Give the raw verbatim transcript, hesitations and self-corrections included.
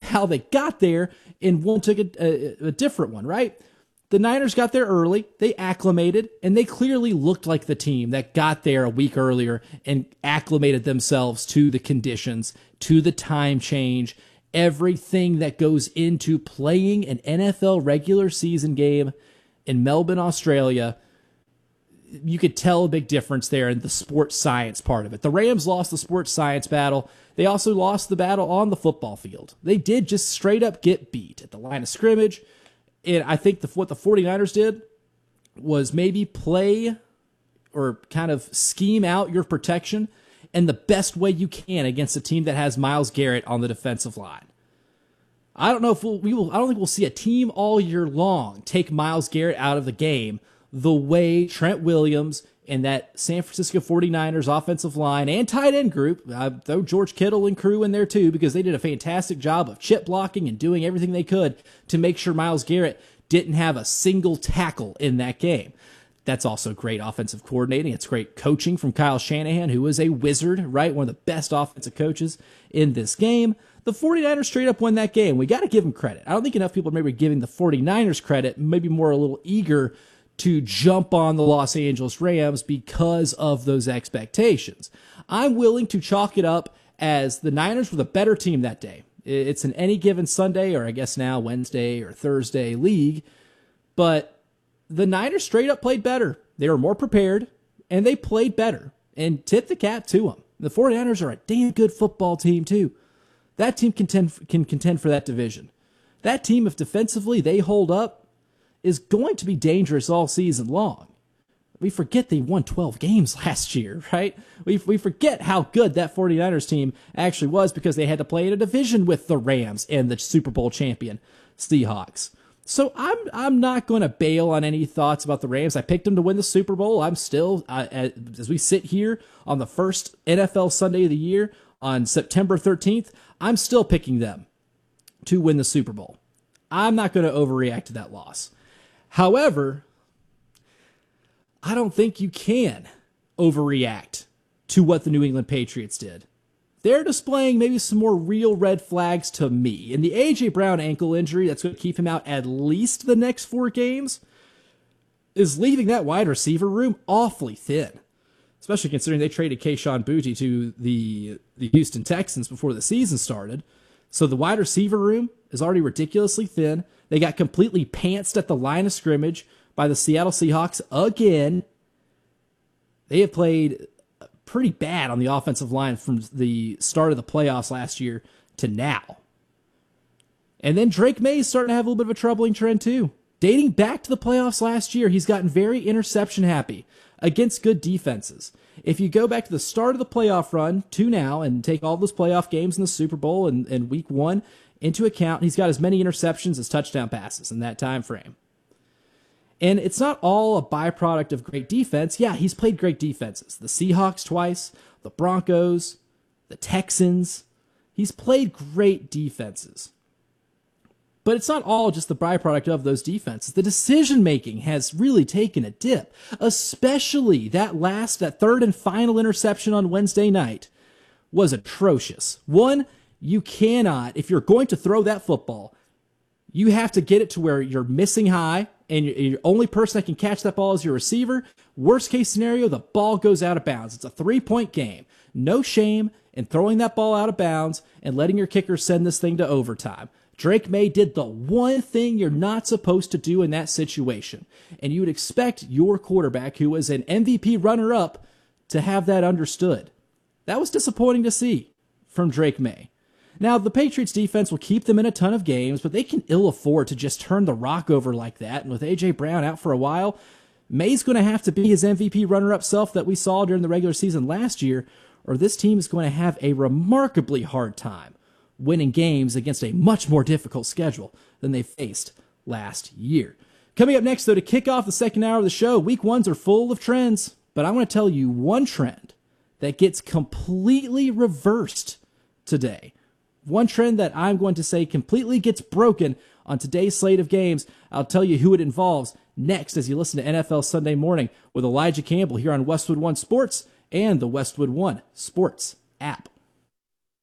how they got there, and one took a, a, a different one, right? The Niners got there early, they acclimated, and they clearly looked like the team that got there a week earlier and acclimated themselves to the conditions, to the time change, everything that goes into playing an N F L regular season game in Melbourne, Australia. You could tell a big difference there in the sports science part of it. The Rams lost the sports science battle. They also lost the battle on the football field. They did just straight up get beat at the line of scrimmage. And I think the, what the 49ers did was maybe play or kind of scheme out your protection in the best way you can against a team that has Myles Garrett on the defensive line. I don't know if we'll, we will. I don't think we'll see a team all year long take Myles Garrett out of the game the way Trent Williams and that San Francisco 49ers offensive line and tight end group, uh, throw George Kittle and crew in there too, because they did a fantastic job of chip blocking and doing everything they could to make sure Myles Garrett didn't have a single tackle in that game. That's also great offensive coordinating. It's great coaching from Kyle Shanahan, who is a wizard, right? One of the best offensive coaches in this game. The 49ers straight up won that game. We got to give them credit. I don't think enough people are maybe giving the 49ers credit, maybe more a little eager to jump on the Los Angeles Rams because of those expectations. I'm willing to chalk it up as the Niners were the better team that day. It's an any given Sunday, or I guess now Wednesday or Thursday league, but the Niners straight up played better. They were more prepared, and they played better, and tip the cap to them. The 49ers are a damn good football team, too. That team can contend, can contend for that division. That team, if defensively they hold up, is going to be dangerous all season long. We forget they won twelve games last year, right? We we forget how good that 49ers team actually was because they had to play in a division with the Rams and the Super Bowl champion Seahawks. So I'm I'm not going to bail on any thoughts about the Rams. I picked them to win the Super Bowl. I'm still, uh, as we sit here on the first N F L Sunday of the year on September thirteenth, I'm still picking them to win the Super Bowl. I'm not going to overreact to that loss. However, I don't think you can overreact to what the New England Patriots did. They're displaying maybe some more real red flags to me. And the A J. Brown ankle injury that's going to keep him out at least the next four games is leaving that wide receiver room awfully thin, especially considering they traded Kayshon Boutte to the, the Houston Texans before the season started. So the wide receiver room is already ridiculously thin. They got completely pantsed at the line of scrimmage by the Seattle Seahawks again. They have played pretty bad on the offensive line from the start of the playoffs last year to now. And then Drake May is starting to have a little bit of a troubling trend too. Dating back to the playoffs last year, he's gotten very interception happy against good defenses. If you go back to the start of the playoff run to now and take all those playoff games in the Super Bowl and, and week one into account, he's got as many interceptions as touchdown passes in that time frame. And it's not all a byproduct of great defense. Yeah, he's played great defenses. The Seahawks twice, the Broncos, the Texans. He's played great defenses. But it's not all just the byproduct of those defenses. The decision-making has really taken a dip, especially that last, that third and final interception on Wednesday night was atrocious. One, you cannot, if you're going to throw that football, you have to get it to where you're missing high, and your only person that can catch that ball is your receiver. Worst case scenario, the ball goes out of bounds. It's a three-point game. No shame in throwing that ball out of bounds and letting your kicker send this thing to overtime. Drake May did the one thing you're not supposed to do in that situation. And you would expect your quarterback, who was an M V P runner-up, to have that understood. That was disappointing to see from Drake May. Now, the Patriots defense will keep them in a ton of games, but they can ill afford to just turn the rock over like that. And with A J. Brown out for a while, May's going to have to be his M V P runner-up self that we saw during the regular season last year, or this team is going to have a remarkably hard time winning games against a much more difficult schedule than they faced last year. Coming up next, though, to kick off the second hour of the show, week ones are full of trends, but I want to tell you one trend that gets completely reversed today. One trend that I'm going to say completely gets broken on today's slate of games. I'll tell you who it involves next as you listen to N F L Sunday Morning with Elijah Campbell here on Westwood One Sports and the Westwood One Sports app.